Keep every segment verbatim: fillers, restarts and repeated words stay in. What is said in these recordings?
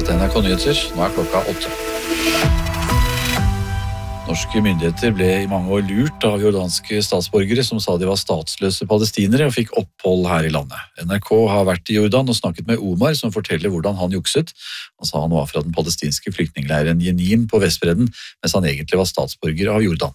Dette er N R K Nyheter, nå er klokka åtte. Norske myndigheter ble i mange år lurt av jordanske statsborgere som sa de var statsløse palestinere og fikk opphold her i landet. N R K har vært i Jordan og snakket med Omar, som forteller hvordan han jukset. Han sa han var fra den palestinske flyktningleiren Jenin på Vestbredden, mens han egentlig var statsborger av Jordan.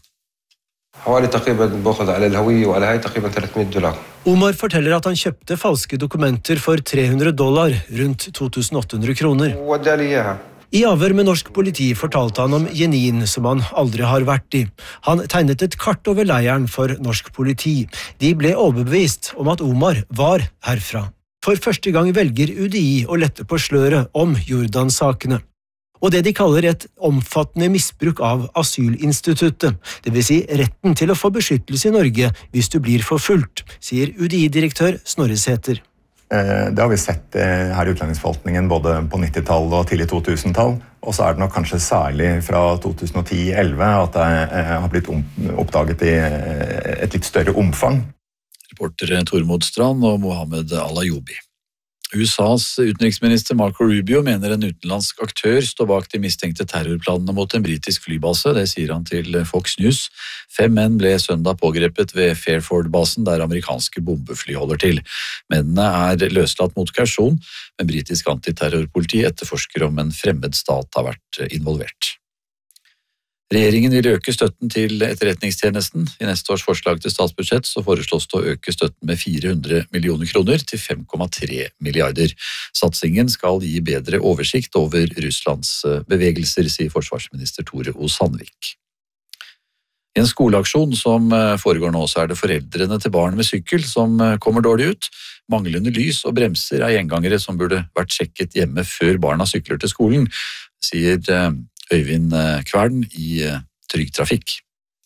Omar forteller at han kjøpte falske dokumenter for tre hundre dollar, rundt to tusen åtte hundre kroner. I avhør med norsk politi fortalte han om Jenin, som han aldri har vært i. Han tegnet et kart over leiren for norsk politi. De ble overbevist om at Omar var herfra. For første gang velger U D I å lette på sløret om Jordan-sakene. Og det de kaller et omfattende misbruk av asylinstituttet, det vil si retten til å få beskyttelse i Norge hvis du blir forfulgt, sier U D I-direktør Snorre Sæther. Det har vi sett her i utlendingsforvaltningen både på nittitallet og tidlig to tusen-tall, og så er det nok kanskje særlig fra to tusen og ti til elleve at det har blitt oppdaget i et litt større omfang. Reportere Tormod Strand og Mohammed Al-Ayoubi. U S A's utenriksminister Marco Rubio mener en utenlandsk aktør står bak de mistenkte terrorplanene mot en britisk flybase. Det sier han til Fox News. Fem menn ble søndag pågrepet ved Fairford-basen, der amerikanske bombefly holder til. Mennene er løslatt mot kausjon, men britisk antiterrorpoliti etterforsker om en fremmed stat har vært involvert. Regjeringen vil øke støtten til etterretningstjenesten. I neste års forslag til statsbudsjett så foreslås det å øke støtten med fire hundre millioner kroner til fem komma tre milliarder. Satsingen skal gi bedre oversikt over Russlands bevegelser, sier forsvarsminister Tore O. Sandvik. I en skoleaksjon som foregår nå, så er det foreldrene til barn med sykkel som kommer dårlig ut. Manglende lys og bremser er gjengangere som burde vært sjekket hjemme før barna sykler til skolen, sier Øyvind Kvern i Trygg Trafikk.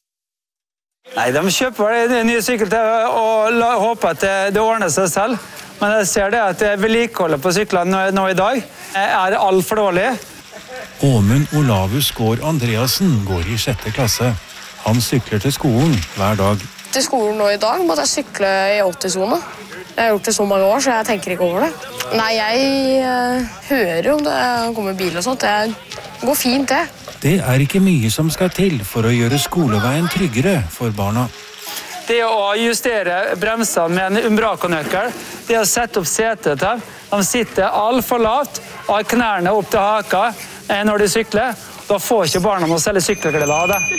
Nei, de kjøper en ny sykkel til og håper at det ordner seg selv. Men jeg ser det at vedlikeholdet på syklene nå i dag er alt for dårlig. Åmund Olavus Gård Andreasen går i sjette klasse. Han sykler til skolen hver dag. Til skolen nå i dag måtte jeg sykle i åtti-sone. Jeg har gjort det så mange år, så jeg tenker ikke over det. Nei, jeg uh, hører om det kommer bil og sånt. Det går fint, det. Det er ikke mye som skal til for å gjøre skoleveien tryggere for barna. Det å justere bremsene med en umbrakonøkkel, det å sette opp setet til, de sitter alt for lavt og har knærne opp til haka når de sykler. Da får ikke barna noe særlig sykkelglede av det.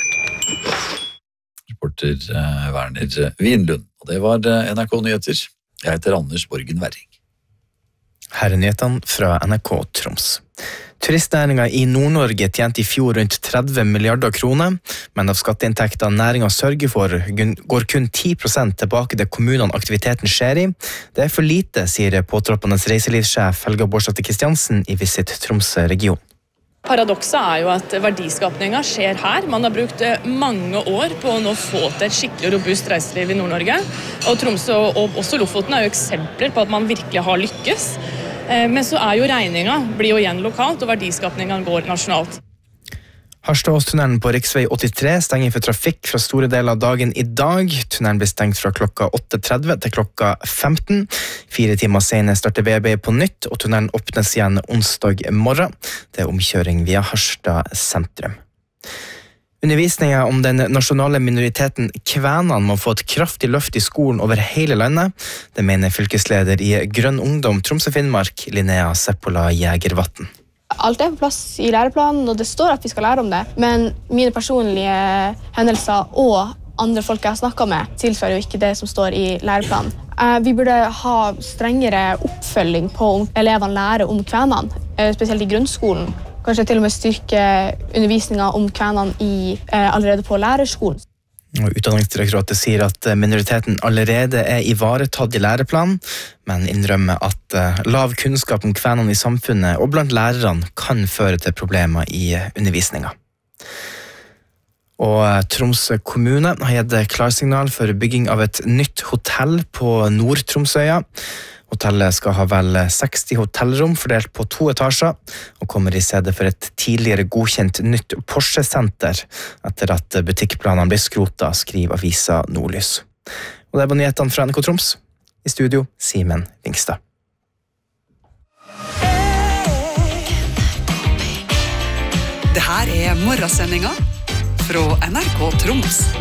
Reporter uh, Werner Vinlund. Og det var uh, N R K Nyheter. Jeg heter Anders Borgen Werring. Her er nyhetene fra N R K Troms. Turistnæringen i Nord-Norge tjente i fjor rundt tretti milliarder kroner, men av skatteinntekter næringen sørger for går kun ti prosent tilbake til kommunene aktiviteten skjer i. Det er for lite, sier påtroppende reiselivssjef Helga Bårdsæter Kristiansen i Visit Tromsø region. Paradokset er jo at verdiskapningen skjer her. Man har brukt mange år på å nå få til et skikkelig robust reiseliv i Nord-Norge. Og Tromsø og også Lofoten er jo eksempler på at man virkelig har lykkes. Men så er jo regningen blir jo igjen lokalt, og verdiskapningen går nasjonalt. Harstadåstunnelen på riksvei åttitre stenger for trafikk fra store deler av dagen i dag. Tunnelen blir stengt fra klokka åtte tretti til klokka femten. Fire timer senere starter V B på nytt, og tunnelen åpnes igjen onsdag morgen. Det er omkjøring via Harstad sentrum. Undervisningen om den nasjonale minoriteten kvenene må få et kraftig løft i skolen over hele landet. Det mener fylkesleder i Grønn Ungdom Tromsø Finnmark, Linnea Seppola Jægervatn. Alt er på plass i læreplanen, og det står at vi skal lære om det. Men mine personlige hendelser og andre folk jeg har snakket med, tilfører jo ikke det som står i læreplanen. Vi burde ha strengere oppfølging på om elevene lærer om kvenene, spesielt i grunnskolen. Kanskje til og med styrke undervisningen om kvenene i, allerede på lærerskolen. Utdanningsdirektoratet sier at minoriteten allerede er ivaretatt i læreplanen, men innrømmer at lav kunnskap om kvenene i samfunnet og blant lærerne kan føre til problemer i undervisningen. Og Tromsø kommune har gitt klarsignal for bygging av et nytt hotell på Nord-Tromsøya. Hotellet skal ha vel seksti hotellrom fordelt på to etasjer, og kommer i stedet for et tidligere godkjent nytt Porsche-senter, etter at butikkplanene ble skrotet, skriver avisa Nordlys. Og det var nyhetene fra N R K Troms. I studio, Simen Vingstad. Det her er morgensendinga fra N R K Troms.